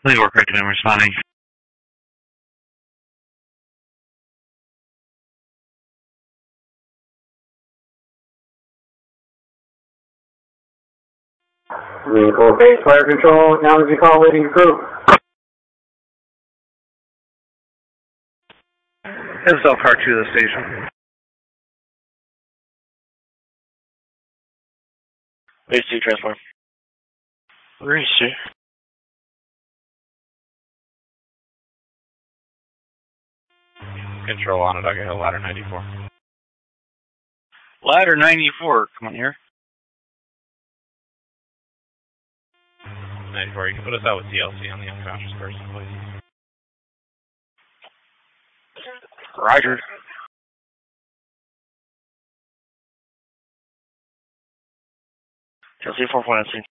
Lead work right to responding. Vehicle face, fire control, now as you call waiting crew. SL car 2 to the station. Base 2 transport. Base 2. Control on it, I'll get a ladder 94. Ladder 94, come on here. 94, you can put us out with DLC on the unconscious person, please. Roger. DLC 4.9.